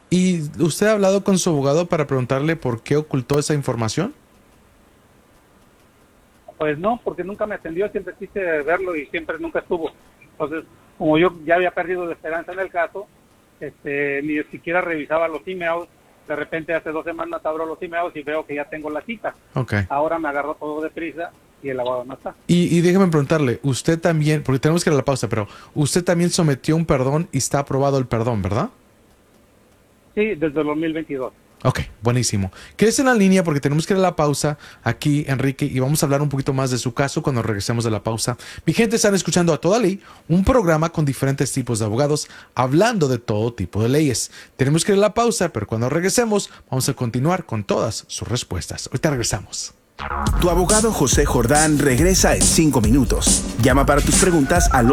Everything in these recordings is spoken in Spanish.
¿Y usted ha hablado con su abogado para preguntarle por qué ocultó esa información? Pues no, porque nunca me atendió, siempre quise verlo y siempre nunca estuvo. Entonces, como yo ya había perdido la esperanza en el caso, ni siquiera revisaba los emails. De repente hace 2 semanas abro los emails y veo que ya tengo la cita. Okay. Ahora me agarró todo deprisa y el abogado no está. Y déjeme preguntarle, usted también, porque tenemos que ir a la pausa, pero usted también sometió un perdón y está aprobado el perdón, ¿verdad? Sí, desde el 2022. Ok, buenísimo. Quédese en la línea porque tenemos que ir a la pausa aquí, Enrique, y vamos a hablar un poquito más de su caso cuando regresemos de la pausa. Mi gente, están escuchando A Toda Ley, un programa con diferentes tipos de abogados hablando de todo tipo de leyes. Tenemos que ir a la pausa, pero cuando regresemos vamos a continuar con todas sus respuestas. Ahorita regresamos. Tu abogado José Jordán regresa en 5 minutos. Llama para tus preguntas al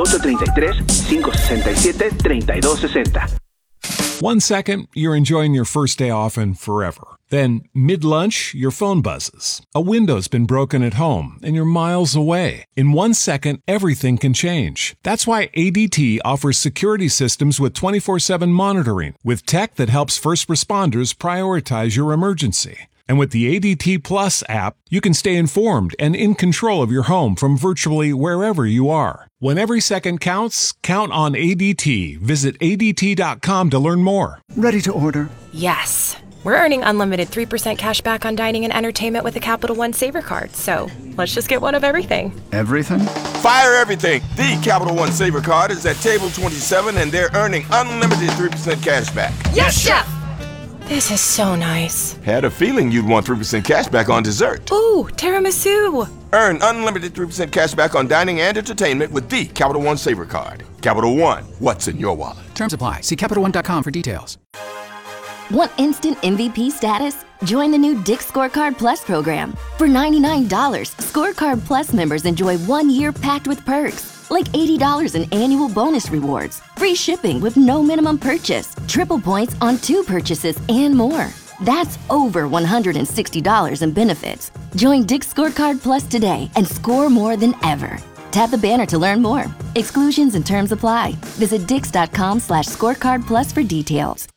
833-567-3260. 1 second, you're enjoying your first day off and forever. Then, mid-lunch, your phone buzzes. A window's been broken at home and you're miles away. In 1 second, everything can change. That's why ADT offers security systems with 24/7 monitoring, with tech that helps first responders prioritize your emergency. And with the ADT Plus app, you can stay informed and in control of your home from virtually wherever you are. When every second counts, count on ADT. Visit ADT.com to learn more. Ready to order? Yes. We're earning unlimited 3% cash back on dining and entertainment with a Capital One Saver card. So let's just get one of everything. Everything? Fire everything. The Capital One Saver card is at table 27 and they're earning unlimited 3% cash back. Yes, Chef! This is so nice. Had a feeling you'd want 3% cash back on dessert. Ooh, tiramisu. Earn unlimited 3% cash back on dining and entertainment with the Capital One Saver card. Capital One, what's in your wallet? Terms apply. See CapitalOne.com for details. Want instant MVP status? Join the new Dick's Scorecard Plus program. For $99, Scorecard Plus members enjoy 1 year packed with perks, like $80 in annual bonus rewards, free shipping with no minimum purchase, triple points on 2 purchases, and more. That's over $160 in benefits. Join Dick's Scorecard Plus today and score more than ever. Tap the banner to learn more. Exclusions and terms apply. Visit dix.com/scorecardplus for details.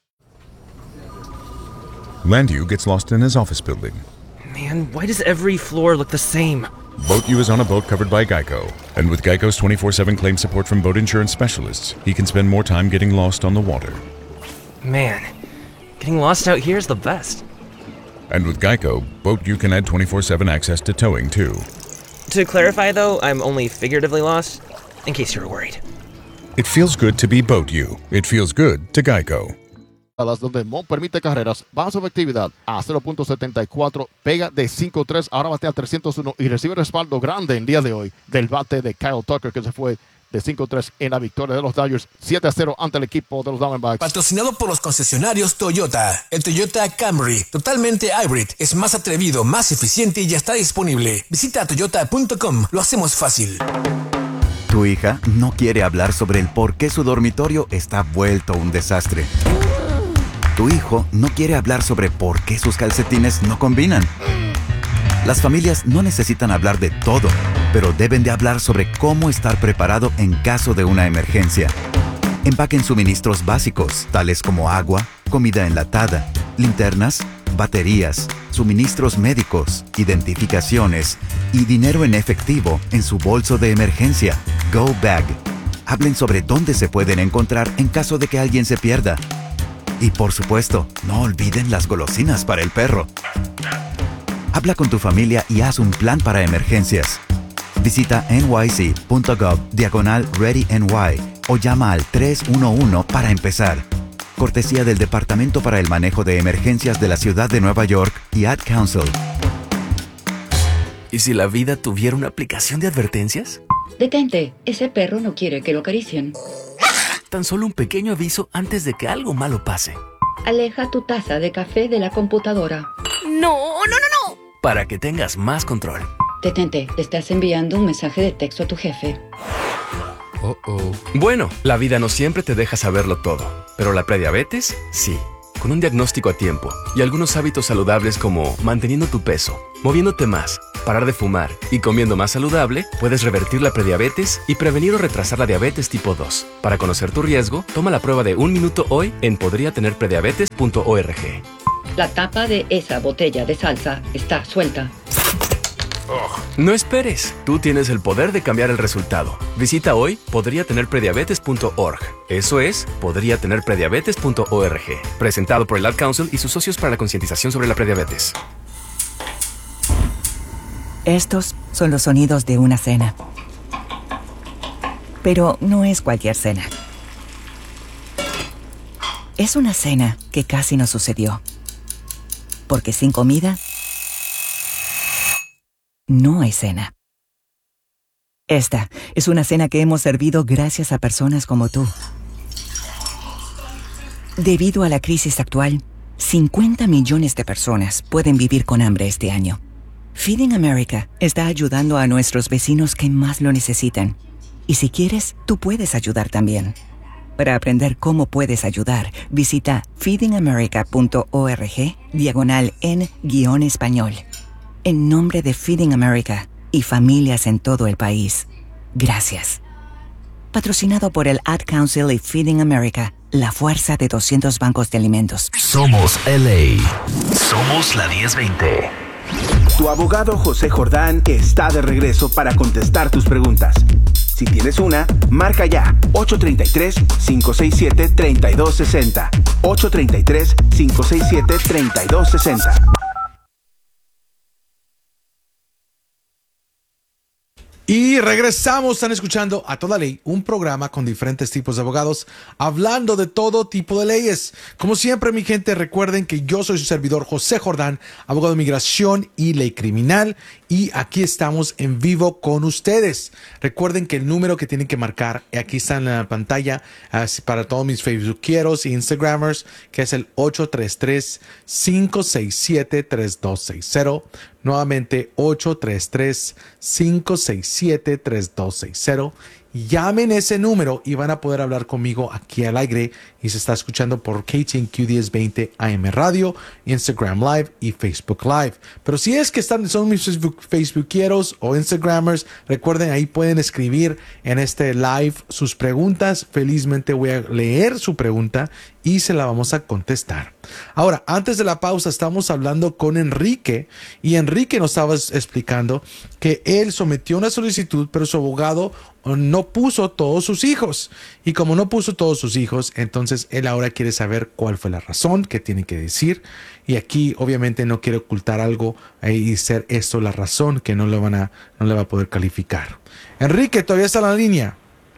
Landu gets lost in his office building. Man, why does every floor look the same? Boat U is on a boat covered by Geico. And with Geico's 24/7 claim support from boat insurance specialists, he can spend more time getting lost on the water. Man, getting lost out here is the best. And with Geico, Boat U can add 24/7 access to towing, too. To clarify, though, I'm only figuratively lost, in case you were worried. It feels good to be Boat U. It feels good to Geico. Donde Mon permite carreras, baja su efectividad a 0.74, pega de 5-3, ahora batea 301 y recibe respaldo grande el día de hoy del bate de Kyle Tucker, que se fue de 5-3 en la victoria de los Dodgers 7-0 ante el equipo de los Diamondbacks. Patrocinado por los concesionarios Toyota. El Toyota Camry, totalmente hybrid, es más atrevido, más eficiente y ya está disponible. Visita toyota.com, lo hacemos fácil. Tu hija no quiere hablar sobre el por qué su dormitorio está vuelto un desastre. Tu hijo no quiere hablar sobre por qué sus calcetines no combinan. Las familias no necesitan hablar de todo, pero deben de hablar sobre cómo estar preparado en caso de una emergencia. Empaquen suministros básicos, tales como agua, comida enlatada, linternas, baterías, suministros médicos, identificaciones y dinero en efectivo en su bolso de emergencia, Go Bag. Hablen sobre dónde se pueden encontrar en caso de que alguien se pierda. Y por supuesto, no olviden las golosinas para el perro. Habla con tu familia y haz un plan para emergencias. Visita nyc.gov/ReadyNY o llama al 311 para empezar. Cortesía del Departamento para el Manejo de Emergencias de la Ciudad de Nueva York y Ad Council. ¿Y si la vida tuviera una aplicación de advertencias? Detente, ese perro no quiere que lo acaricien. Tan solo un pequeño aviso antes de que algo malo pase. Aleja tu taza de café de la computadora. ¡No! Para que tengas más control. Detente, te estás enviando un mensaje de texto a tu jefe. Bueno, la vida no siempre te deja saberlo todo, pero la prediabetes, sí. Con un diagnóstico a tiempo y algunos hábitos saludables como manteniendo tu peso, moviéndote más, parar de fumar y comiendo más saludable, puedes revertir la prediabetes y prevenir o retrasar la diabetes tipo 2. Para conocer tu riesgo, toma la prueba de 1 minuto hoy en podriatenerprediabetes.org. La tapa de esa botella de salsa está suelta. No esperes, tú tienes el poder de cambiar el resultado. Visita hoy podriatenerprediabetes.org. Eso es podriatenerprediabetes.org. Presentado por el Ad Council y sus socios para la concientización sobre la prediabetes. Estos son los sonidos de una cena. Pero no es cualquier cena. Es una cena que casi no sucedió. Porque sin comida no hay cena. Esta es una cena que hemos servido gracias a personas como tú. Debido a la crisis actual, 50 millones de personas pueden vivir con hambre este año. Feeding America está ayudando a nuestros vecinos que más lo necesitan. Y si quieres, tú puedes ayudar también. Para aprender cómo puedes ayudar, visita feedingamerica.org/en-español. En nombre de Feeding America y familias en todo el país, gracias. Patrocinado por el Ad Council y Feeding America, la fuerza de 200 bancos de alimentos. Somos LA. Somos la 1020. Tu abogado José Jordán está de regreso para contestar tus preguntas. Si tienes una, marca ya 833-567-3260. 833-567-3260. Y regresamos, están escuchando A Toda Ley, un programa con diferentes tipos de abogados, hablando de todo tipo de leyes. Como siempre, mi gente, recuerden que yo soy su servidor José Jordán, abogado de migración y ley criminal, y aquí estamos en vivo con ustedes. Recuerden que el número que tienen que marcar, aquí está en la pantalla, para todos mis facebookeros y instagramers, que es el 833-567-3260. Nuevamente, 833-567-3260. Llamen ese número y van a poder hablar conmigo aquí al aire. Y se está escuchando por KTNQ 1020 AM Radio, Instagram Live y Facebook Live. Pero si es que son mis Facebookeros o Instagramers, recuerden, ahí pueden escribir en este live sus preguntas. Felizmente voy a leer su pregunta y se la vamos a contestar. Ahora, antes de la pausa, estamos hablando con Enrique, y Enrique nos estaba explicando que él sometió una solicitud, pero su abogado no puso todos sus hijos. Y como no puso todos sus hijos, entonces él ahora quiere saber cuál fue la razón, qué tiene que decir. Y aquí obviamente no quiere ocultar algo y ser esto la razón que no le va a poder calificar. Enrique, ¿todavía está en la línea?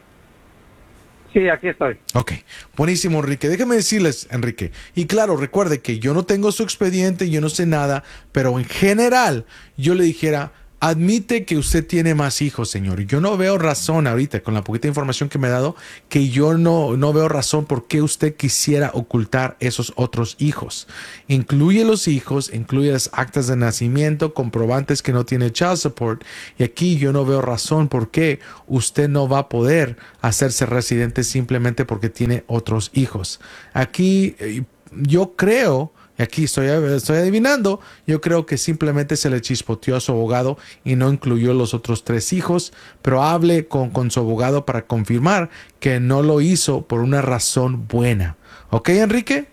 Sí, aquí estoy. Ok, buenísimo, Enrique. Déjame decirles, Enrique, y claro, recuerde que yo no tengo su expediente, yo no sé nada, pero en general yo le dijera, admite que usted tiene más hijos, señor. Yo no veo razón ahorita, con la poquita información que me ha dado, que yo no veo razón por qué usted quisiera ocultar esos otros hijos. Incluye los hijos, incluye las actas de nacimiento, comprobantes que no tiene child support, y aquí yo no veo razón por qué usted no va a poder hacerse residente simplemente porque tiene otros hijos. Aquí yo creo... Aquí estoy adivinando, yo creo que simplemente se le chispoteó a su abogado y no incluyó los otros 3 hijos, pero hable con su abogado para confirmar que no lo hizo por una razón buena. ¿Ok, Enrique?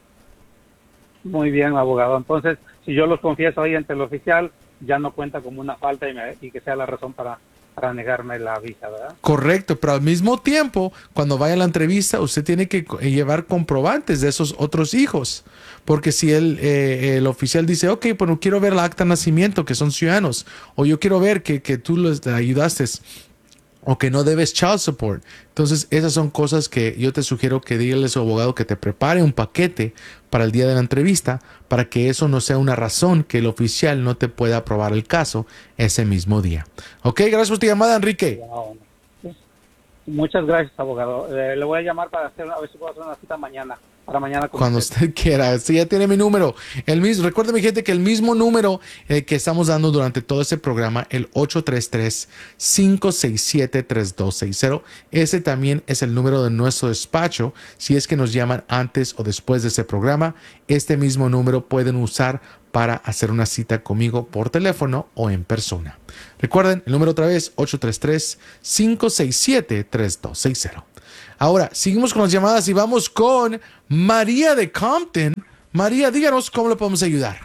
Muy bien, abogado. Entonces, si yo los confieso ahí ante el oficial, ya no cuenta como una falta y que sea la razón para negarme la visa, ¿verdad? Correcto, pero al mismo tiempo, cuando vaya a la entrevista, usted tiene que llevar comprobantes de esos otros hijos. Porque si el oficial dice, ok, pues no quiero ver el acta de nacimiento, que son ciudadanos, o yo quiero ver que tú les ayudaste, o que no debes child support. Entonces, esas son cosas que yo te sugiero que dígale a su abogado que te prepare un paquete para el día de la entrevista, para que eso no sea una razón que el oficial no te pueda aprobar el caso ese mismo día. Ok, gracias por tu llamada, Enrique. Muchas gracias, abogado. Le voy a llamar para a ver si puedo hacer una cita mañana, para mañana con Cuando usted quiera. Sí, ya tiene mi número. El mismo, recuerde, mi gente, que el mismo número que estamos dando durante todo este programa, el 833-567-3260, ese también es el número de nuestro despacho. Si es que nos llaman antes o después de ese programa, este mismo número pueden usar para hacer una cita conmigo por teléfono o en persona. Recuerden, el número otra vez, 833-567-3260. Ahora, seguimos con las llamadas y vamos con María de Compton. María, díganos cómo le podemos ayudar.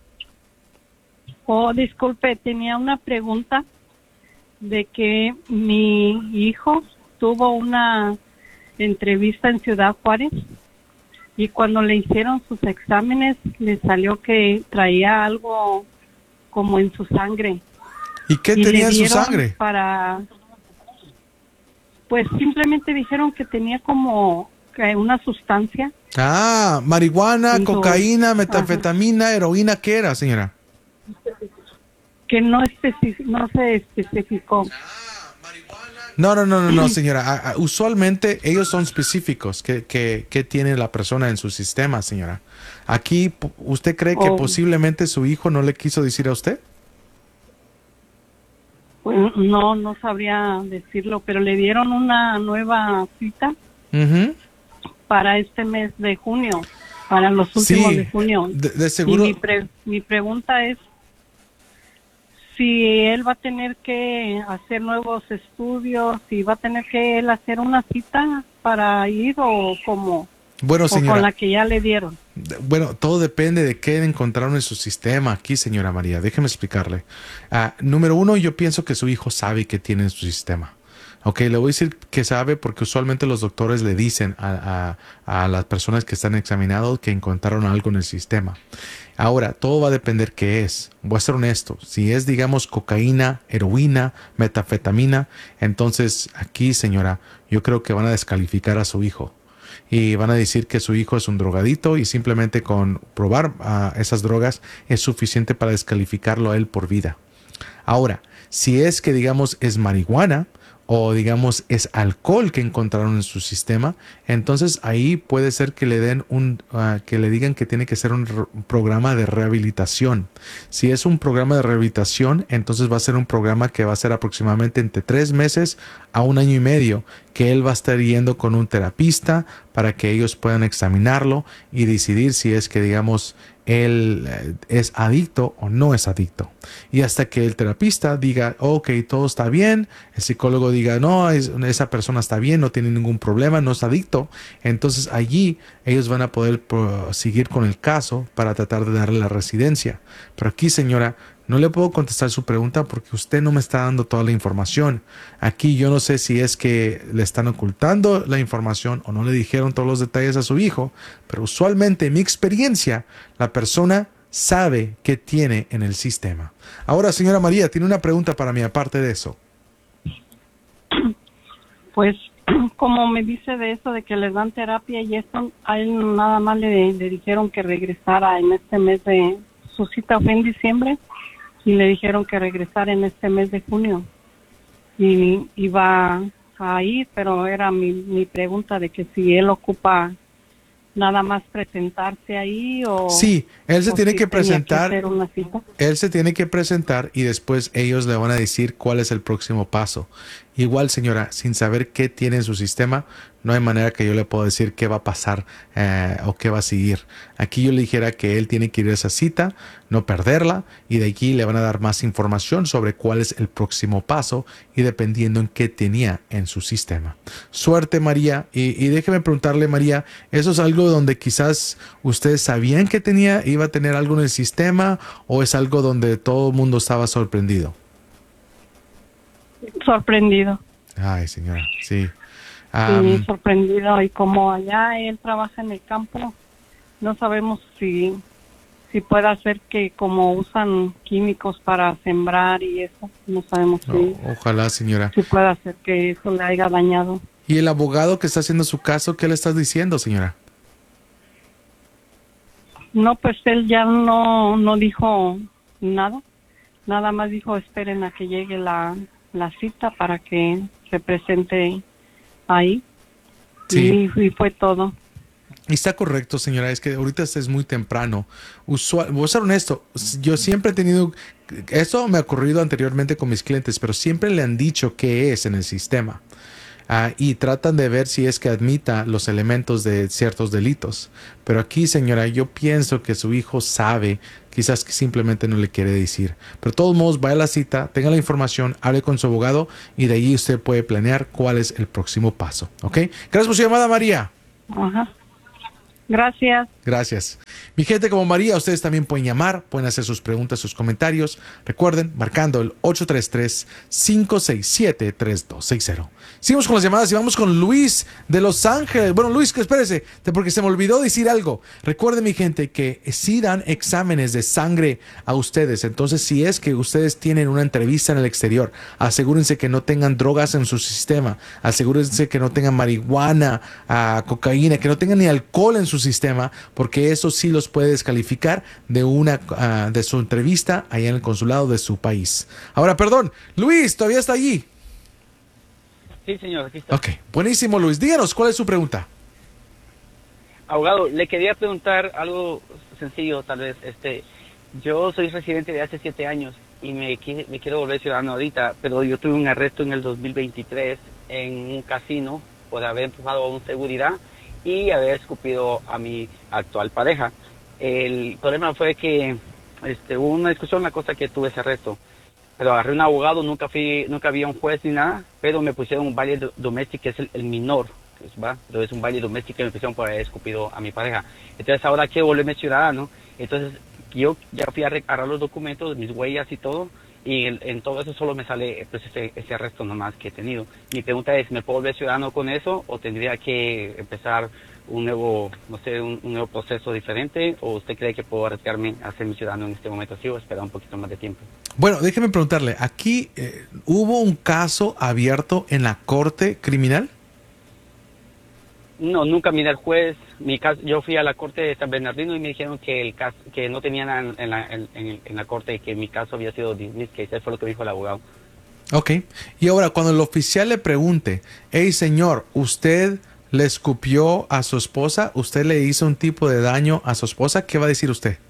Oh, disculpe, tenía una pregunta de que mi hijo tuvo una entrevista en Ciudad Juárez y cuando le hicieron sus exámenes le salió que traía algo como en su sangre. ¿Y qué tenía en su sangre? Pues simplemente dijeron que tenía como una sustancia. Ah, marihuana, cocaína, metanfetamina, heroína, ¿qué era, señora? Que no se especificó. No, señora. Usualmente ellos son específicos que tiene la persona en su sistema, señora. Aquí, ¿usted cree que posiblemente su hijo no le quiso decir a usted? Pues no sabría decirlo, pero le dieron una nueva cita para este mes de junio, para los últimos de junio. De seguro. Y mi pregunta es si él va a tener que hacer nuevos estudios, si va a tener que él hacer una cita para ir o como Bueno, señora, con la que ya le dieron. Bueno, todo depende de qué encontraron en su sistema aquí, señora María. Déjeme explicarle. Número uno, yo pienso que su hijo sabe que tiene en su sistema. Ok, le voy a decir que sabe porque usualmente los doctores le dicen a las personas que están examinados que encontraron algo en el sistema. Ahora, todo va a depender qué es. Voy a ser honesto. Si es, digamos, cocaína, heroína, metanfetamina, entonces aquí, señora, yo creo que van a descalificar a su hijo. Y van a decir que su hijo es un drogadito y simplemente con probar esas drogas es suficiente para descalificarlo a él por vida. Ahora, si es que digamos es marihuana o digamos es alcohol que encontraron en su sistema, entonces ahí puede ser que le den que le digan que tiene que ser un programa de rehabilitación. Si es un programa de rehabilitación, entonces va a ser un programa que va a ser aproximadamente entre 3 meses a 1 año y medio, que él va a estar yendo con un terapista para que ellos puedan examinarlo y decidir si es que digamos él es adicto o no es adicto. Y hasta que el terapista diga, ok, todo está bien, el psicólogo diga, no, esa persona está bien, no tiene ningún problema, no es adicto, entonces allí ellos van a poder seguir con el caso para tratar de darle la residencia. Pero aquí, señora, no le puedo contestar su pregunta porque usted no me está dando toda la información. Aquí yo no sé si es que le están ocultando la información o no le dijeron todos los detalles a su hijo, pero usualmente en mi experiencia la persona sabe qué tiene en el sistema. Ahora, señora María, tiene una pregunta para mí aparte de eso. Pues como me dice de eso de que les dan terapia y esto, a él nada más le dijeron que regresara en este mes de su cita fue en diciembre. Y le dijeron que regresara en este mes de junio. Y iba a ir, pero era mi pregunta de que si él ocupa nada más presentarse ahí o... Sí, él se tiene que presentar. hacer una cita. Él se tiene que presentar y después ellos le van a decir cuál es el próximo paso. Igual, señora, sin saber qué tiene en su sistema, no hay manera que yo le pueda decir qué va a pasar o qué va a seguir. Aquí yo le dijera que él tiene que ir a esa cita, no perderla, y de aquí le van a dar más información sobre cuál es el próximo paso y dependiendo en qué tenía en su sistema. Suerte, María. Y déjeme preguntarle, María, ¿eso es algo donde quizás ustedes sabían que iba a tener algo en el sistema o es algo donde todo el mundo estaba sorprendido? Sorprendido. Ay, señora, sí. Sí, sorprendido. Y como allá él trabaja en el campo, no sabemos si puede hacer que como usan químicos para sembrar y eso, no sabemos si... Ojalá, señora. Si puede hacer que eso le haya dañado. ¿Y el abogado que está haciendo su caso, qué le estás diciendo, señora? No, pues él ya no dijo nada. Nada más dijo esperen a que llegue la cita para que se presente ahí. Sí. Y fue todo. Y está correcto, señora, es que ahorita es muy temprano. Voy a ser honesto, yo siempre he tenido, esto me ha ocurrido anteriormente con mis clientes, pero siempre le han dicho qué es en el sistema. Y tratan de ver si es que admita los elementos de ciertos delitos. Pero aquí, señora, yo pienso que su hijo sabe, quizás que simplemente no le quiere decir. Pero de todos modos, vaya a la cita, tenga la información, hable con su abogado y de ahí usted puede planear cuál es el próximo paso. ¿Ok? Gracias por su llamada, María. Ajá. Gracias. Gracias. Mi gente como María, ustedes también pueden llamar, pueden hacer sus preguntas, sus comentarios. Recuerden, marcando el 833-567-3260. Seguimos con las llamadas y vamos con Luis de Los Ángeles. Bueno, Luis, que espérese, porque se me olvidó decir algo. Recuerden, mi gente, que sí dan exámenes de sangre a ustedes. Entonces, si es que ustedes tienen una entrevista en el exterior, asegúrense que no tengan drogas en su sistema. Asegúrense que no tengan marihuana, cocaína, que no tengan ni alcohol en su sistema, porque eso sí los puede descalificar de su entrevista allá en el consulado de su país. Ahora, perdón, Luis, ¿todavía está allí? Sí, señor, aquí está. Ok, buenísimo, Luis. Díganos, ¿cuál es su pregunta? Abogado, le quería preguntar algo sencillo, tal vez. Yo soy residente de hace 7 años y me quiero volver ciudadano ahorita, pero yo tuve un arresto en el 2023 en un casino por haber empujado a un seguridad y haber escupido a mi actual pareja. El problema fue que hubo una discusión, la cosa que tuve ese arresto. Pero agarré un abogado, nunca había un juez ni nada, pero me pusieron un baile doméstico, que es el menor, ¿va? Pero es un baile doméstico que me pusieron por haber escupido a mi pareja. Entonces ahora quiero volverme ciudadano, entonces yo ya fui a agarrar los documentos, mis huellas y todo, y en todo eso solo me sale pues, ese arresto nomás que he tenido. Mi pregunta es, ¿me puedo volver ciudadano con eso o tendría que empezar un nuevo, no sé, un nuevo proceso diferente? ¿O usted cree que puedo arriesgarme a ser mi ciudadano en este momento sí o esperar un poquito más de tiempo? Bueno, déjeme preguntarle, ¿aquí hubo un caso abierto en la corte criminal? No, nunca miré al juez. Yo fui a la corte de San Bernardino y me dijeron que el caso, que no tenían en la corte y que mi caso había sido dismissed, que eso fue lo que dijo el abogado. Ok. Y ahora, cuando el oficial le pregunte, hey señor, ¿usted le escupió a su esposa? ¿Usted le hizo un tipo de daño a su esposa? ¿Qué va a decir usted?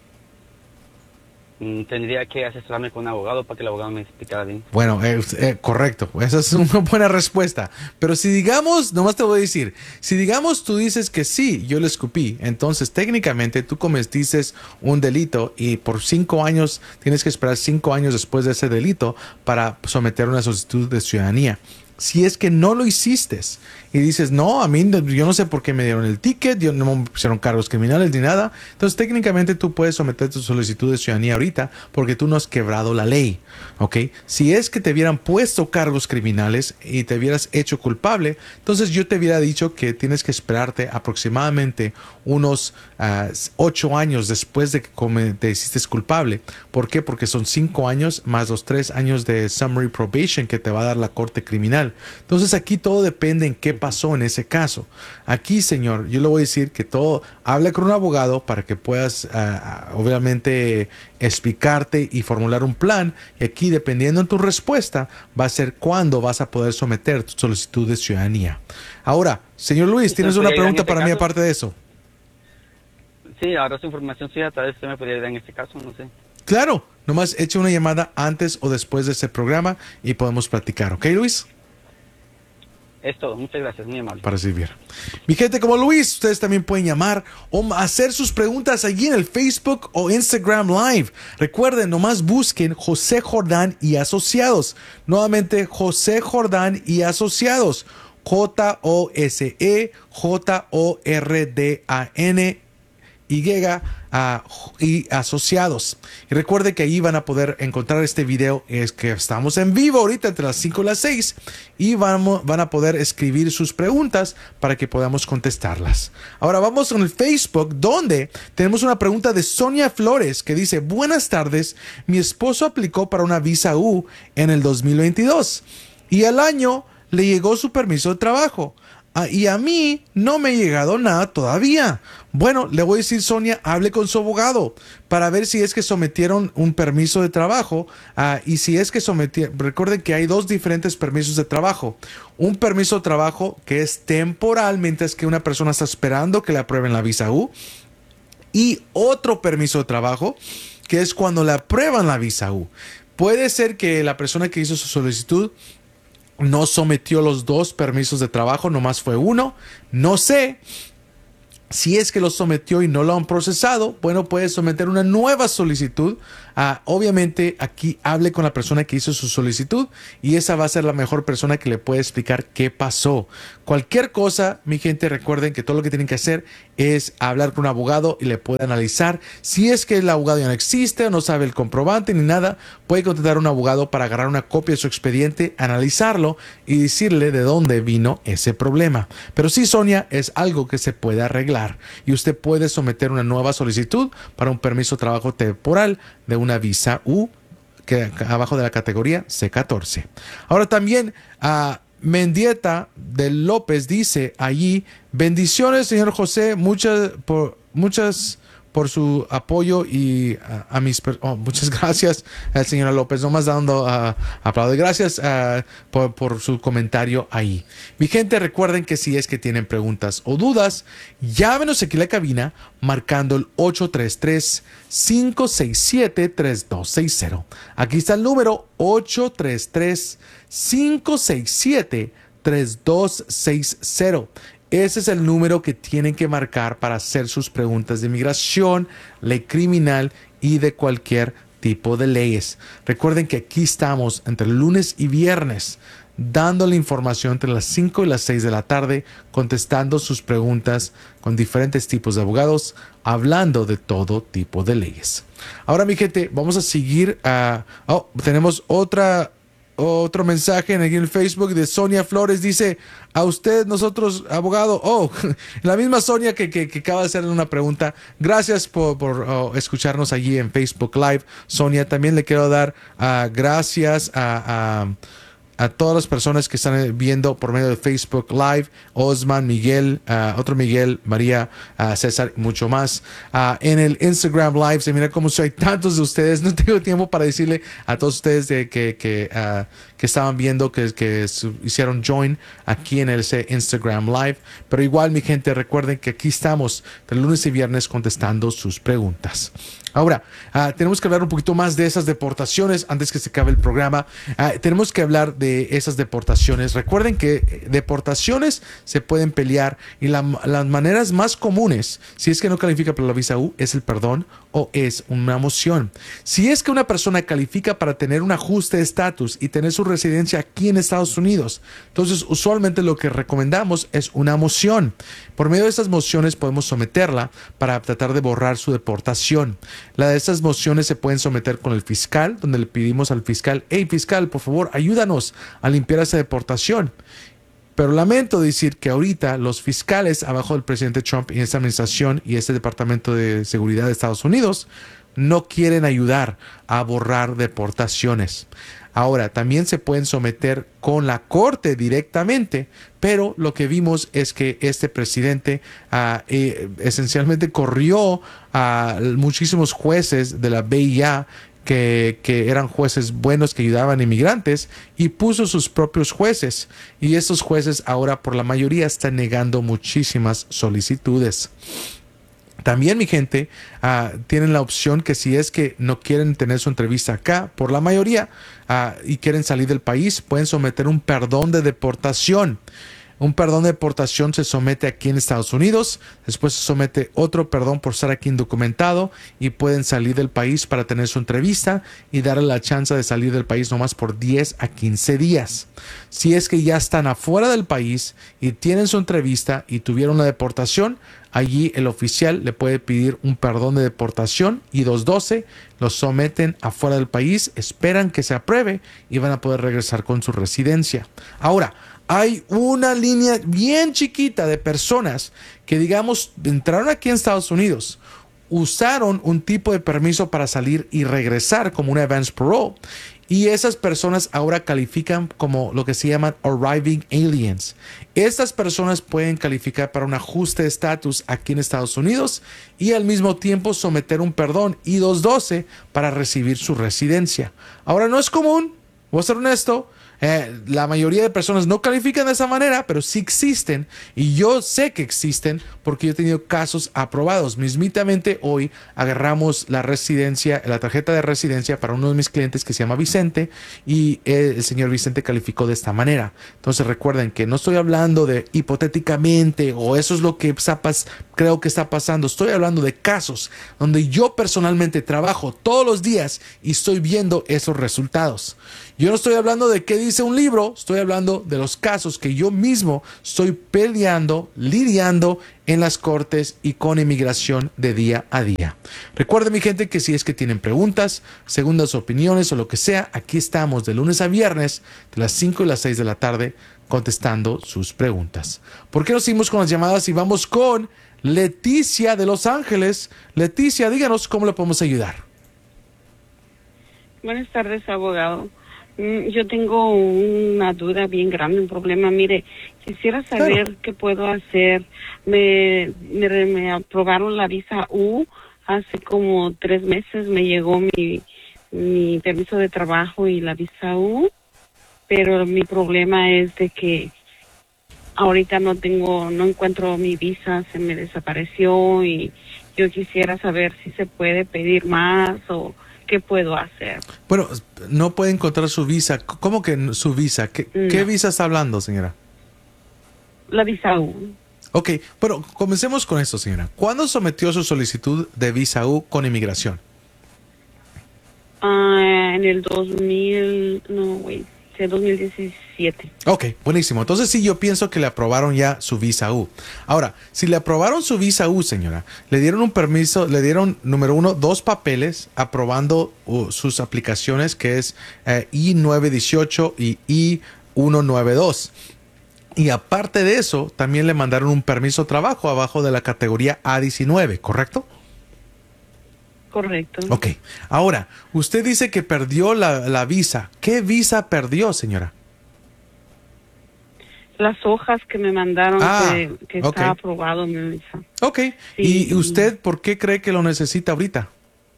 Tendría que asesorarme con un abogado para que el abogado me explicara bien. Bueno, correcto. Esa es una buena respuesta. Pero si digamos, nomás te voy a decir, si digamos tú dices que sí, yo le escupí, entonces técnicamente tú cometiste un delito y por 5 años tienes que esperar 5 años después de ese delito para someter una solicitud de ciudadanía. Si es que no lo hiciste y dices, no, a mí yo no sé por qué me dieron el ticket, no me pusieron cargos criminales ni nada, entonces técnicamente tú puedes someter tu solicitud de ciudadanía ahorita porque tú no has quebrado la ley, ¿ok? Si es que te hubieran puesto cargos criminales y te hubieras hecho culpable, entonces yo te hubiera dicho que tienes que esperarte aproximadamente unos 8 años después de que te hiciste culpable. ¿Por qué? Porque son 5 años más los 3 años de summary probation que te va a dar la corte criminal. Entonces aquí todo depende en qué pasó en ese caso. Aquí, señor, yo le voy a decir que todo, habla con un abogado para que puedas obviamente explicarte y formular un plan, y aquí dependiendo de tu respuesta va a ser cuándo vas a poder someter tu solicitud de ciudadanía. Ahora, señor Luis, ¿tienes una pregunta para mí aparte de eso? Sí, ahora su información, sí, tal vez usted me podría dar en este caso, no sé. Claro, nomás eche una llamada antes o después de este programa y podemos platicar, ¿ok, Luis? Es todo, muchas gracias, muy amable. Para servir. Mi gente como Luis, ustedes también pueden llamar o hacer sus preguntas allí en el Facebook o Instagram Live. Recuerden, nomás busquen José Jordán y Asociados. Nuevamente, José Jordán y Asociados. Josejordan y Asociados. Y recuerde que ahí van a poder encontrar este video. Es que estamos en vivo ahorita entre las 5 y las 6 y van a poder escribir sus preguntas para que podamos contestarlas. Ahora vamos con el Facebook, donde tenemos una pregunta de Sonia Flores que dice: buenas tardes, mi esposo aplicó para una visa U en el 2022 y al año le llegó su permiso de trabajo. y a mí no me ha llegado nada todavía. Bueno, le voy a decir, Sonia, hable con su abogado para ver si es que sometieron un permiso de trabajo y si es que sometieron. Recuerden que hay dos diferentes permisos de trabajo. Un permiso de trabajo que es temporal mientras que una persona está esperando que le aprueben la visa U, y otro permiso de trabajo que es cuando le aprueban la visa U. Puede ser que la persona que hizo su solicitud no sometió los dos permisos de trabajo, nomás fue uno. No sé. Si es que lo sometió y no lo han procesado, bueno, puede someter una nueva solicitud. Obviamente aquí hable con la persona que hizo su solicitud y esa va a ser la mejor persona que le puede explicar qué pasó. Cualquier cosa, mi gente, recuerden que todo lo que tienen que hacer es hablar con un abogado y le puede analizar. Si es que el abogado ya no existe o no sabe el comprobante ni nada, puede contratar a un abogado para agarrar una copia de su expediente, analizarlo y decirle de dónde vino ese problema. Pero sí, Sonia, es algo que se puede arreglar y usted puede someter una nueva solicitud para un permiso de trabajo temporal de una visa U que abajo de la categoría C14. Ahora también Mendieta de López dice allí: bendiciones, señor José, muchas por su apoyo y muchas gracias, señora López, nomás dando aplausos. Gracias por su comentario ahí. Mi gente, recuerden que si es que tienen preguntas o dudas, llámenos aquí a la cabina marcando el 833-567-3260. Aquí está el número 833-567-3260. Ese es el número que tienen que marcar para hacer sus preguntas de inmigración, ley criminal y de cualquier tipo de leyes. Recuerden que aquí estamos entre lunes y viernes dándole información entre las 5 y las 6 de la tarde, contestando sus preguntas con diferentes tipos de abogados, hablando de todo tipo de leyes. Ahora, mi gente, vamos a seguir. Tenemos otro mensaje en el Facebook de Sonia Flores. Dice: a usted, nosotros, abogado. La misma Sonia que acaba de hacerle una pregunta. Gracias por escucharnos allí en Facebook Live. Sonia, también le quiero dar gracias a todas las personas que están viendo por medio de Facebook Live: Osman, Miguel, otro Miguel, María, César y mucho más. En el Instagram Live se mira como si hay tantos de ustedes. No tengo tiempo para decirle a todos ustedes que estaban viendo, que hicieron join aquí en el Instagram Live. Pero igual, mi gente, recuerden que aquí estamos de lunes y viernes contestando sus preguntas. Ahora, tenemos que hablar un poquito más de esas deportaciones antes que se acabe el programa. Tenemos que hablar de esas deportaciones. Recuerden que deportaciones se pueden pelear y las maneras más comunes, si es que no califica para la visa U, es el perdón o es una moción. Si es que una persona califica para tener un ajuste de estatus y tener su residencia aquí en Estados Unidos, entonces usualmente lo que recomendamos es una moción. Por medio de estas mociones podemos someterla para tratar de borrar su deportación. La de estas mociones se pueden someter con el fiscal, donde le pedimos al fiscal: hey, fiscal, por favor, ayúdanos a limpiar esa deportación. Pero lamento decir que ahorita los fiscales abajo del presidente Trump y esta administración y este Departamento de Seguridad de Estados Unidos no quieren ayudar a borrar deportaciones. Ahora, también se pueden someter con la corte directamente, pero lo que vimos es que este presidente esencialmente corrió a muchísimos jueces de la BIA que eran jueces buenos que ayudaban a inmigrantes, y puso sus propios jueces. Y estos jueces ahora por la mayoría están negando muchísimas solicitudes. También, mi gente, tienen la opción que si es que no quieren tener su entrevista acá, por la mayoría, y quieren salir del país, pueden someter un perdón de deportación. Un perdón de deportación se somete aquí en Estados Unidos, después se somete otro perdón por estar aquí indocumentado y pueden salir del país para tener su entrevista y darle la chance de salir del país nomás por 10 a 15 días. Si es que ya están afuera del país y tienen su entrevista y tuvieron la deportación, allí el oficial le puede pedir un perdón de deportación y 212 los someten afuera del país, esperan que se apruebe y van a poder regresar con su residencia. Ahora, hay una línea bien chiquita de personas que, digamos, entraron aquí en Estados Unidos, usaron un tipo de permiso para salir y regresar como un advance parole, y esas personas ahora califican como lo que se llaman arriving aliens. Estas personas pueden calificar para un ajuste de estatus aquí en Estados Unidos y al mismo tiempo someter un perdón I-212 para recibir su residencia. Ahora, no es común, voy a ser honesto. La mayoría de personas no califican de esa manera, pero sí existen, y yo sé que existen porque yo he tenido casos aprobados. Mismitamente hoy agarramos la residencia, la tarjeta de residencia para uno de mis clientes que se llama Vicente, y el señor Vicente calificó de esta manera. Entonces recuerden que no estoy hablando de hipotéticamente o eso es lo que creo que está pasando. Estoy hablando de casos donde yo personalmente trabajo todos los días y estoy viendo esos resultados. Yo no estoy hablando de qué dice un libro, estoy hablando de los casos que yo mismo estoy peleando, lidiando en las cortes y con inmigración de día a día. Recuerden, mi gente, que si es que tienen preguntas, segundas opiniones o lo que sea, aquí estamos de lunes a viernes de las 5 y las 6 de la tarde contestando sus preguntas. ¿Por qué no seguimos con las llamadas y vamos con Leticia de Los Ángeles? Leticia, díganos cómo le podemos ayudar. Buenas tardes, abogado. Yo tengo una duda bien grande, un problema. Mire, quisiera saber qué puedo hacer. Me aprobaron la visa U hace como 3 meses. Me llegó mi permiso de trabajo y la visa U, pero mi problema es de que ahorita no encuentro mi visa, se me desapareció y yo quisiera saber si se puede pedir más o ¿qué puedo hacer? Bueno, no puede encontrar su visa. ¿Cómo que su visa? ¿Qué visa está hablando, señora? La visa U. Ok, bueno, comencemos con esto, señora. ¿Cuándo sometió su solicitud de visa U con inmigración? En el 2017. Ok, buenísimo. Entonces sí, yo pienso que le aprobaron ya su visa U. Ahora, si le aprobaron su visa U, señora, le dieron un permiso, le dieron, número 1, 2 papeles aprobando sus aplicaciones, que es I-918 y I-192. Y aparte de eso, también le mandaron un permiso de trabajo abajo de la categoría A19, ¿correcto? Correcto. Ok. Ahora, usted dice que perdió la visa. ¿Qué visa perdió, señora? Las hojas que me mandaron que está aprobado mi visa. Ok. Sí. ¿Y usted por qué cree que lo necesita ahorita?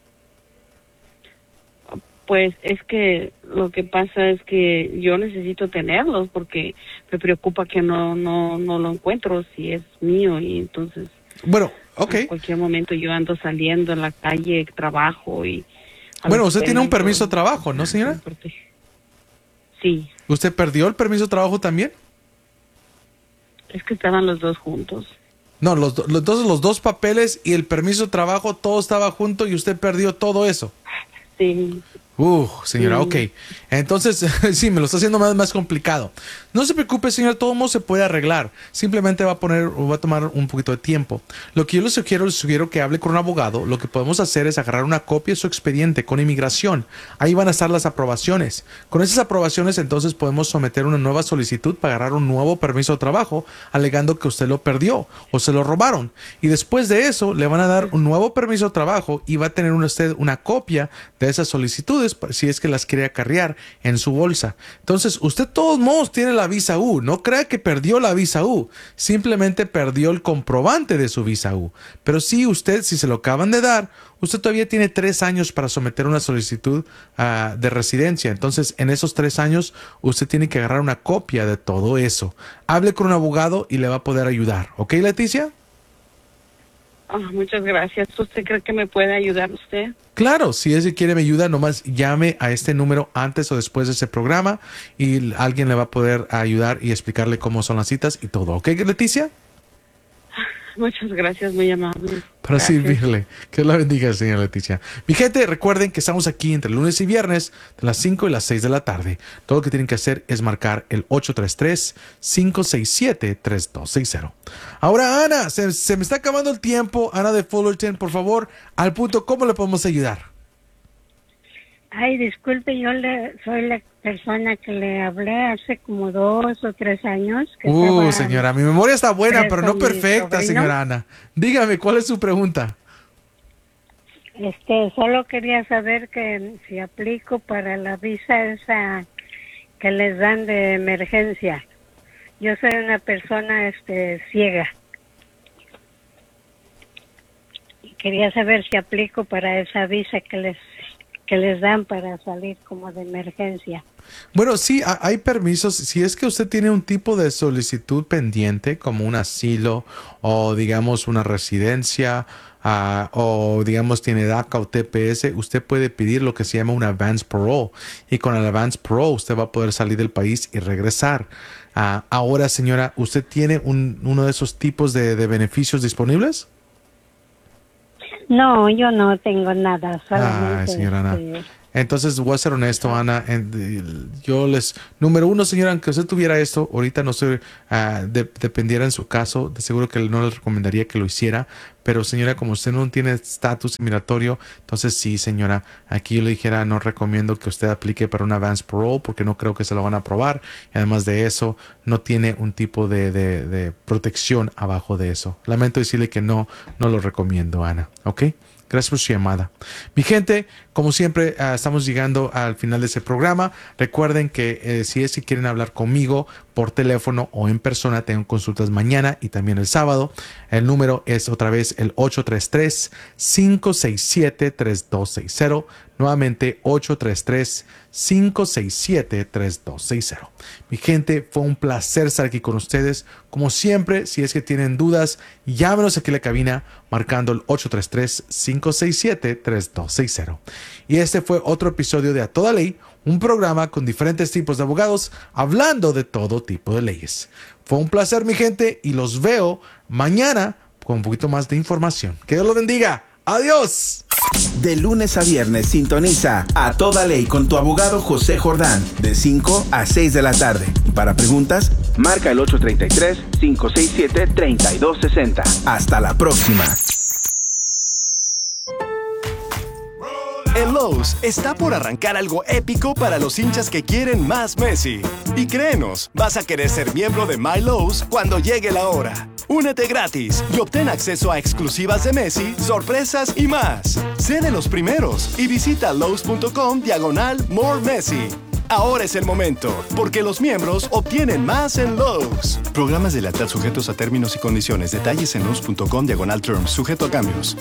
Pues es que lo que pasa es que yo necesito tenerlos porque me preocupa que no lo encuentro si es mío y entonces... Bueno, ok. En cualquier momento yo ando saliendo en la calle, trabajo y... Bueno, usted tiene un permiso de trabajo, ¿no, señora? Sí. ¿Usted perdió el permiso de trabajo también? Es que estaban los dos juntos. No, entonces los 2 papeles y el permiso de trabajo, todo estaba junto y usted perdió todo eso. Sí. Señora, ok. Entonces, sí, me lo está haciendo más complicado. No se preocupe, señora, todo modo se puede arreglar. Simplemente va a tomar un poquito de tiempo. Lo que yo le sugiero que hable con un abogado. Lo que podemos hacer es agarrar una copia de su expediente con inmigración. Ahí van a estar las aprobaciones. Con esas aprobaciones, entonces podemos someter una nueva solicitud para agarrar un nuevo permiso de trabajo, alegando que usted lo perdió o se lo robaron. Y después de eso, le van a dar un nuevo permiso de trabajo y va a tener usted una copia de esas solicitudes si es que las quiere acarrear en su bolsa. Entonces, usted de todos modos tiene la visa U. No crea que perdió la visa U. Simplemente perdió el comprobante de su visa U. Pero sí, si se lo acaban de dar, usted todavía tiene 3 años para someter una solicitud de residencia. Entonces, en esos 3 años, usted tiene que agarrar una copia de todo eso. Hable con un abogado y le va a poder ayudar. ¿Ok, Leticia? Muchas gracias. ¿Usted cree que me puede ayudar usted? Claro, si ese quiere me ayuda, nomás llame a este número antes o después de ese programa y alguien le va a poder ayudar y explicarle cómo son las citas y todo. ¿Ok, Leticia? Muchas gracias, muy amable. Para servirle. Que Dios la bendiga, señora Leticia. Mi gente, recuerden que estamos aquí entre lunes y viernes de las 5 y las 6 de la tarde. Todo lo que tienen que hacer es marcar el 833-567-3260. Ahora, Ana, se me está acabando el tiempo. Ana de Fullerton, por favor, al punto, ¿cómo le podemos ayudar? Ay, disculpe, soy la persona que le hablé hace como 2 o 3 años. Señora, mi memoria está buena, pero no perfecta, señora Ana. Dígame, ¿cuál es su pregunta? Solo quería saber que si aplico para la visa esa que les dan de emergencia. Yo soy una persona ciega. Quería saber si aplico para esa visa que les dan para salir como de emergencia. Bueno, sí, hay permisos. Si es que usted tiene un tipo de solicitud pendiente, como un asilo o digamos una residencia, o digamos tiene DACA o TPS, usted puede pedir lo que se llama un advance parole, y con el advance parole usted va a poder salir del país y regresar. Ahora, señora, ¿usted tiene uno de esos tipos de beneficios disponibles? No, yo no tengo nada. Solamente, señora Ana. Entonces, voy a ser honesto, Ana. Número uno, señora, aunque usted tuviera esto, ahorita no sé, dependiera en su caso, de seguro que no le recomendaría que lo hiciera. Pero, señora, como usted no tiene estatus migratorio, entonces sí, señora, aquí yo le dijera, no recomiendo que usted aplique para un advance parole porque no creo que se lo van a aprobar. Y además de eso, no tiene un tipo de protección abajo de eso. Lamento decirle que no lo recomiendo, Ana. ¿Ok? Gracias por su llamada. Mi gente, como siempre, estamos llegando al final de ese programa. Recuerden que si quieren hablar conmigo por teléfono o en persona, tengo consultas mañana y también el sábado. El número es otra vez el 833-567-3260. Nuevamente 833-567-3260. Mi gente, fue un placer estar aquí con ustedes. Como siempre, si es que tienen dudas, llámenos aquí a la cabina marcando el 833-567-3260. Y este fue otro episodio de A Toda Ley, un programa con diferentes tipos de abogados hablando de todo tipo de leyes. Fue un placer, mi gente, y los veo mañana con un poquito más de información. Que Dios los bendiga. ¡Adiós! De lunes a viernes sintoniza A Toda Ley con tu abogado José Jordán de 5 a 6 de la tarde. Para preguntas, marca el 833-567-3260. Hasta la próxima. En Lowe's está por arrancar algo épico para los hinchas que quieren más Messi. Y créenos, vas a querer ser miembro de My Lowe's cuando llegue la hora. Únete gratis y obtén acceso a exclusivas de Messi, sorpresas y más. Sé de los primeros y visita Lowe's.com/More Messi. Ahora es el momento, porque los miembros obtienen más en Lowe's. Programas de lealtad sujetos a términos y condiciones. Detalles en Lowe's.com/terms, sujeto a cambios.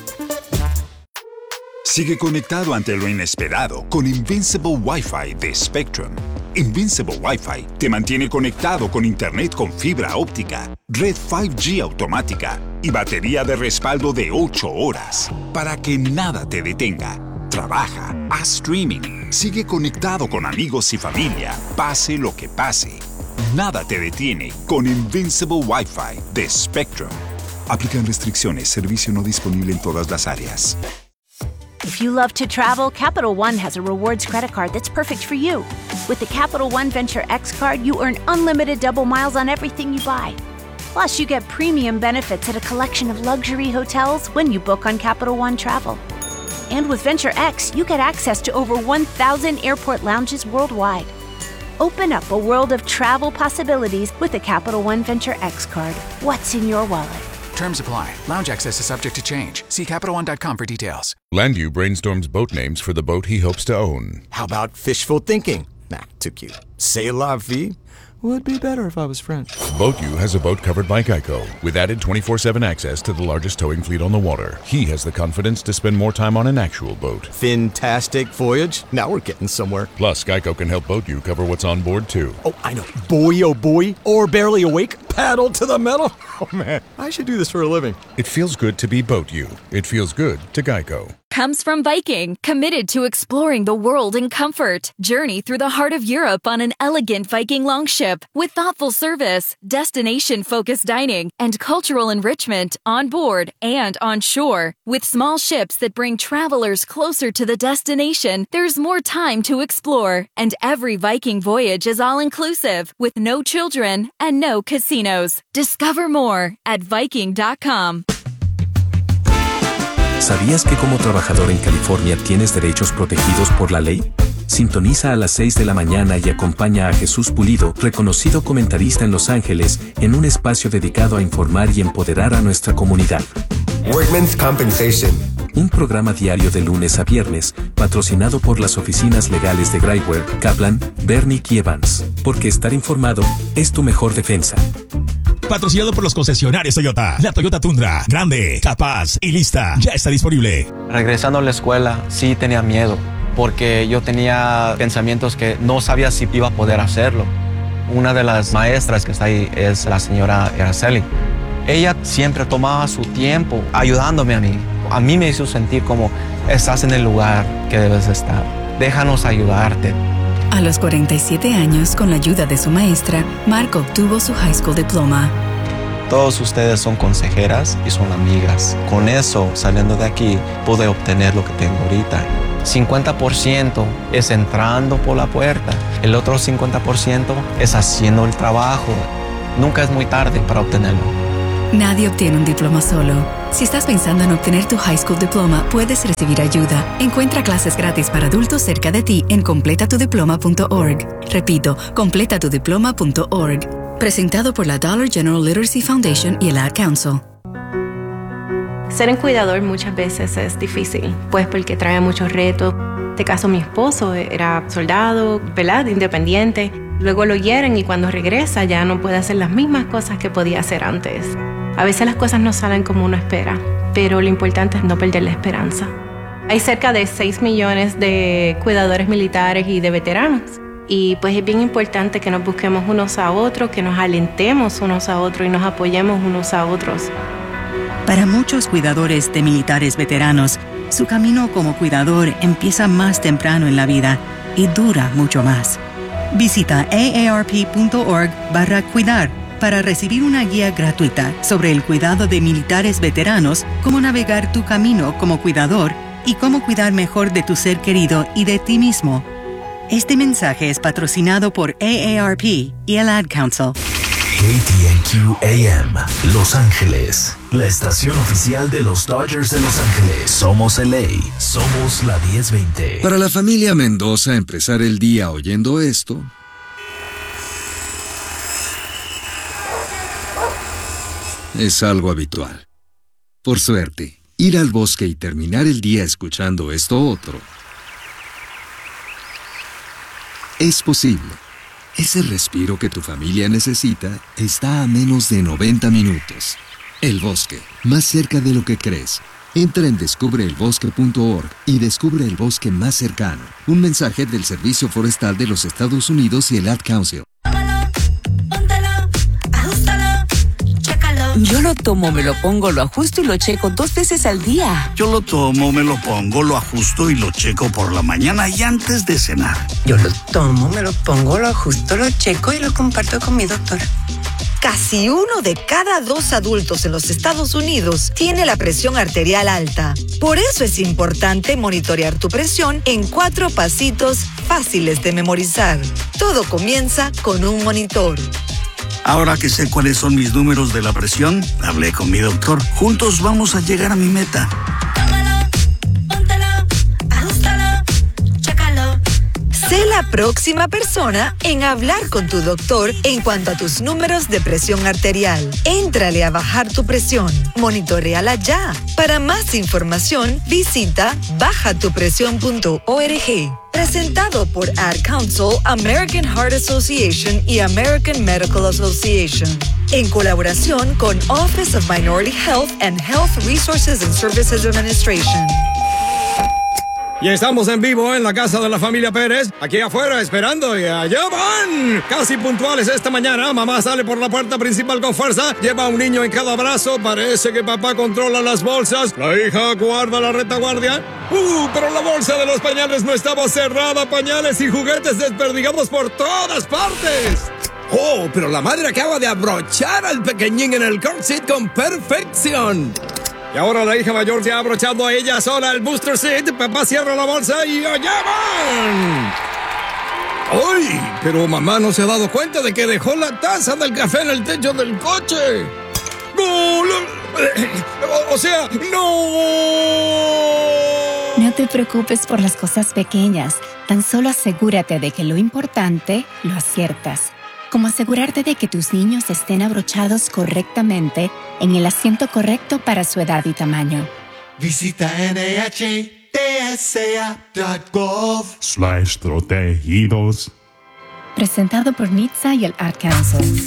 Sigue conectado ante lo inesperado con Invincible Wi-Fi de Spectrum. Invincible Wi-Fi te mantiene conectado con internet con fibra óptica, red 5G automática y batería de respaldo de 8 horas para que nada te detenga. Trabaja, haz streaming, sigue conectado con amigos y familia, pase lo que pase. Nada te detiene con Invincible Wi-Fi de Spectrum. Aplican restricciones, servicio no disponible en todas las áreas. If you love to travel, Capital One has a rewards credit card that's perfect for you. With the Capital One Venture X card, you earn unlimited double miles on everything you buy. Plus, you get premium benefits at a collection of luxury hotels when you book on Capital One Travel. And with Venture X, you get access to over 1,000 airport lounges worldwide. Open up a world of travel possibilities with the Capital One Venture X card. What's in your wallet? Terms apply. Lounge access is subject to change. See CapitalOne.com for details. Landu brainstorms boat names for the boat he hopes to own. How about fishful thinking? Nah, too cute. C'est la vie? Would be better if I was French. BoatU has a boat covered by Geico, with added 24/7 access to the largest towing fleet on the water. He has the confidence to spend more time on an actual boat. Fantastic voyage. Now we're getting somewhere. Plus, Geico can help BoatU cover what's on board, too. Oh, I know. Boy, oh boy. Or barely awake. Paddle to the metal. Oh, man. I should do this for a living. It feels good to be BoatU. It feels good to Geico. Comes from Viking, committed to exploring the world in comfort. Journey through the heart of Europe on an elegant Viking longship with thoughtful service, destination-focused dining, and cultural enrichment on board and on shore. With small ships that bring travelers closer to the destination, there's more time to explore. And every Viking voyage is all-inclusive, with no children and no casinos. Discover more at Viking.com. ¿Sabías que como trabajador en California tienes derechos protegidos por la ley? Sintoniza a las 6 de la mañana y acompaña a Jesús Pulido, reconocido comentarista en Los Ángeles, en un espacio dedicado a informar y empoderar a nuestra comunidad. Workmen's Compensation. Un programa diario de lunes a viernes, patrocinado por las oficinas legales de Graiwer, Kaplan, Bernick y Evans. Porque estar informado es tu mejor defensa. Patrocinado por los concesionarios Toyota. La Toyota Tundra, grande, capaz y lista, ya está disponible. Regresando a la escuela, sí tenía miedo, porque yo tenía pensamientos que no sabía si iba a poder hacerlo. Una de las maestras que está ahí es la señora Araceli. Ella siempre tomaba su tiempo ayudándome a mí. A mí me hizo sentir como estás en el lugar que debes estar. Déjanos ayudarte. A los 47 años, con la ayuda de su maestra, Mark obtuvo su high school diploma. Todos ustedes son consejeras y son amigas. Con eso, saliendo de aquí, pude obtener lo que tengo ahorita. 50% es entrando por la puerta. El otro 50% es haciendo el trabajo. Nunca es muy tarde para obtenerlo. Nadie obtiene un diploma solo. Si estás pensando en obtener tu high school diploma, puedes recibir ayuda. Encuentra clases gratis para adultos cerca de ti en completatudiploma.org. Repito, completatudiploma.org. Presentado por la Dollar General Literacy Foundation y el Ad Council. Ser un cuidador muchas veces es difícil, pues porque trae muchos retos. En este caso, mi esposo era soldado, ¿verdad? Independiente. Luego lo hieren y cuando regresa ya no puede hacer las mismas cosas que podía hacer antes. A veces las cosas no salen como uno espera, pero lo importante es no perder la esperanza. Hay cerca de 6 millones de cuidadores militares y de veteranos. Y pues es bien importante que nos busquemos unos a otros, que nos alentemos unos a otros y nos apoyemos unos a otros. Para muchos cuidadores de militares veteranos, su camino como cuidador empieza más temprano en la vida y dura mucho más. Visita aarp.org/cuidar para recibir una guía gratuita sobre el cuidado de militares veteranos, cómo navegar tu camino como cuidador y cómo cuidar mejor de tu ser querido y de ti mismo. Este mensaje es patrocinado por AARP y el Ad Council. KTNQ AM, Los Ángeles, la estación oficial de los Dodgers de Los Ángeles. Somos LA, somos la 1020. Para la familia Mendoza, empezar el día oyendo esto es algo habitual. Por suerte, ir al bosque y terminar el día escuchando esto otro es posible. Ese respiro que tu familia necesita está a menos de 90 minutos. El bosque, más cerca de lo que crees. Entra en descubreelbosque.org y descubre el bosque más cercano. Un mensaje del Servicio Forestal de los Estados Unidos y el Ad Council. Yo lo tomo, me lo pongo, lo ajusto y lo checo 2 veces al día. Yo lo tomo, me lo pongo, lo ajusto y lo checo por la mañana y antes de cenar. Yo lo tomo, me lo pongo, lo ajusto, lo checo y lo comparto con mi doctor. Casi 1 de cada 2 adultos en los Estados Unidos tiene la presión arterial alta. Por eso es importante monitorear tu presión en 4 pasitos fáciles de memorizar. Todo comienza con un monitor. Ahora que sé cuáles son mis números de la presión, hablé con mi doctor. Juntos vamos a llegar a mi meta. Sé la próxima persona en hablar con tu doctor en cuanto a tus números de presión arterial. Éntrale a bajar tu presión. Monitoréala ya. Para más información, visita bajatupresión.org. Presentado por Ad Council, American Heart Association y American Medical Association. En colaboración con Office of Minority Health and Health Resources and Services Administration. Y estamos en vivo en la casa de la familia Pérez, aquí afuera esperando y allá van. Casi puntuales esta mañana, mamá sale por la puerta principal con fuerza, lleva a un niño en cada brazo, parece que papá controla las bolsas, la hija guarda la retaguardia. Pero la bolsa de los pañales no estaba cerrada, pañales y juguetes desperdigados por todas partes. Oh, pero la madre acaba de abrochar al pequeñín en el car seat con perfección. Y ahora la hija mayor se ha abrochado a ella sola el booster seat. Papá cierra la bolsa y allá van. ¡Ay! Pero mamá no se ha dado cuenta de que dejó la taza del café en el techo del coche. ¡No! O sea, ¡no! No te preocupes por las cosas pequeñas. Tan solo asegúrate de que lo importante lo aciertas. Como asegurarte de que tus niños estén abrochados correctamente en el asiento correcto para su edad y tamaño. Visita NHTSA.gov/protegidos. Presentado por NHTSA y el Ad Council.